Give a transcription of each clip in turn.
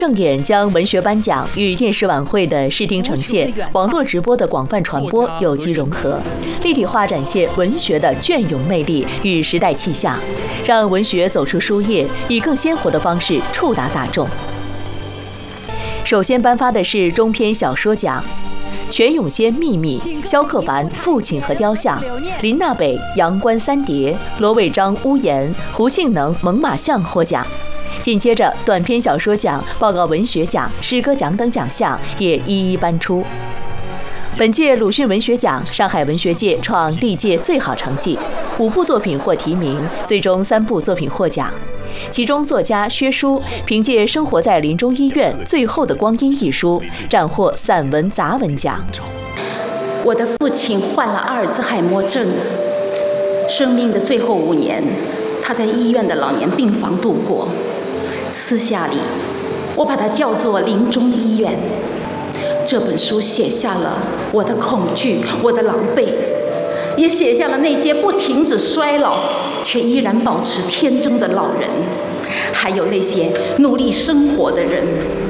盛典将文学颁奖与电视晚会的视听呈现、网络直播的广泛传播有机融合，立体化展现文学的隽永魅力与时代气象，让文学走出书页，以更鲜活的方式触达大众。首先颁发的是中篇小说奖。全永先《秘密》、萧克凡《父亲和雕像》、林娜北《阳关三叠》、罗伟章《屋檐》、胡庆能《猛犸象》获奖。紧接着，短篇小说奖、报告文学奖、诗歌奖等奖项也一一颁出。本届鲁迅文学奖，上海文学界创历届最好成绩，5部作品获提名，最终3部作品获奖。其中，作家薛舒凭借《生活在临终医院最后的光阴》一书，斩获散文杂文奖。 我的父亲患了阿尔兹海默症，生命的最后5年，他在医院的老年病房度过。私下里，我把它叫做临终医院。这本书写下了我的恐惧，我的狼狈，也写下了那些不停止衰老却依然保持天真的老人，还有那些努力生活的人。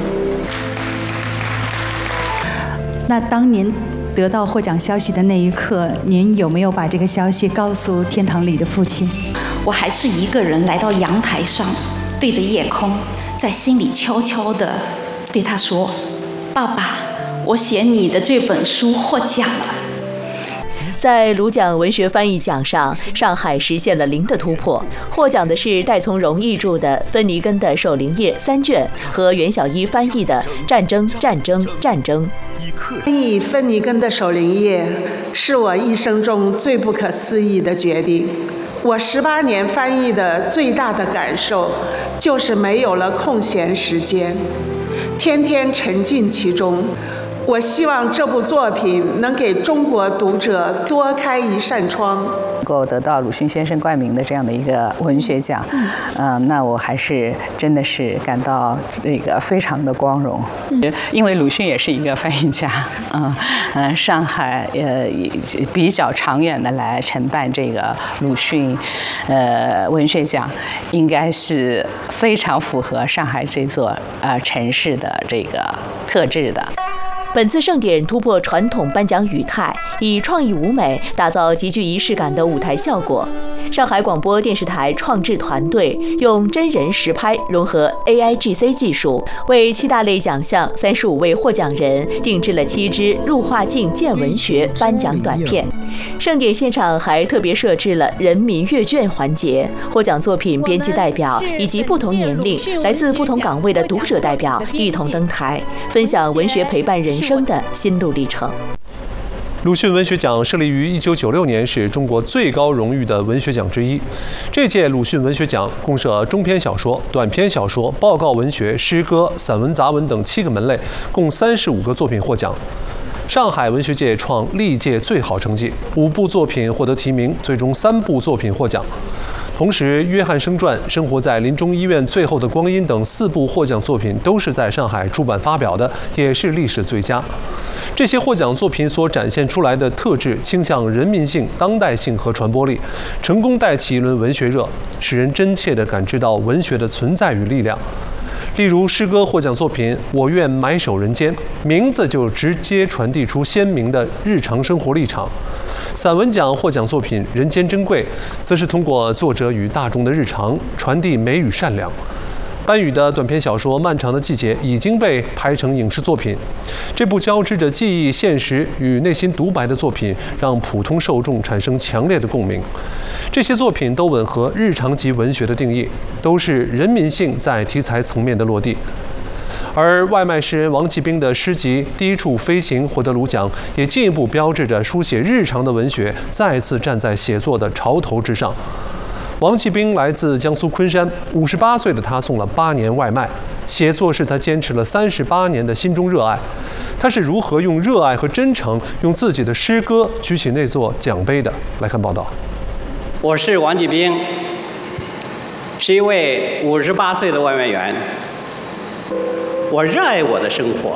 那当您得到获奖消息的那一刻，您有没有把这个消息告诉天堂里的父亲？ 我还是一个人来到阳台上，对着夜空，在心里悄悄地对他说：“爸爸，我写你的这本书获奖了。” 在鲁奖文学翻译奖上，上海实现了0的突破。获奖的是戴从容译著的芬尼根的《守灵夜》3卷和袁小一翻译的《战争、战争、战争》。 翻译芬尼根的《守灵夜》是我一生中最不可思议的决定。我18年翻译的最大的感受，就是没有了空闲时间，天天沉浸其中。我希望这部作品能给中国读者多开一扇窗。 能够得到鲁迅先生冠名的这样的一个文学奖，那我还是真的是感到非常的光荣，因为鲁迅也是一个翻译家，上海比较长远的来承办这个鲁迅文学奖，应该是非常符合上海这座城市的这个特质的。 本次盛典突破传统颁奖语态，以创意舞美打造极具仪式感的舞台效果。上海广播电视台创制团队用真人实拍融合 AIGC 技术，为7大类奖项35位获奖人定制了7支入画境见文学颁奖短片。盛典现场还特别设置了人民阅卷环节，获奖作品编辑代表以及不同年龄、来自不同岗位的读者代表一同登台，分享文学陪伴人生的心路历程。 鲁迅文学奖设立于1996年，是中国最高荣誉的文学奖之一。这届鲁迅文学奖共设中篇小说、短篇小说、报告文学、诗歌、散文杂文等7个门类，共35个作品获奖。上海文学界创历届最好成绩，5部作品获得提名，最终3部作品获奖。同时，《约翰生传》《生活在临终医院最后的光阴》等4部获奖作品都是在上海出版发表的，也是历史最佳。这些获奖作品所展现出来的特质倾向人民性、当代性和传播力，成功带起一轮文学热，使人真切地感知到文学的存在与力量。例如诗歌获奖作品《我愿埋首人间》，名字就直接传递出鲜明的日常生活立场。散文奖获奖作品《人间珍贵》，则是通过作者与大众的日常传递美与善良。班宇的短篇小说《漫长的季节》已经被拍成影视作品，这部交织着记忆、现实与内心独白的作品，让普通受众产生强烈的共鸣。这些作品都吻合日常级文学的定义，都是人民性在题材层面的落地。而外卖诗人王启兵的诗集《第一处飞行》获得鲁奖，也进一步标志着书写日常的文学再次站在写作的潮头之上。王启兵来自江苏昆山，58岁的他送了8年外卖，写作是他坚持了38年的心中热爱。他是如何用热爱和真诚，用自己的诗歌举起那座奖杯的？来看报道。 我是王启兵，是一位58岁的外卖员。我热爱我的生活，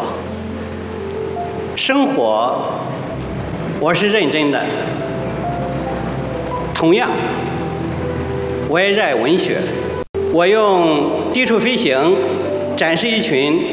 生活我是认真的。同样，我也热爱文学。我用《低处飞行》展示一群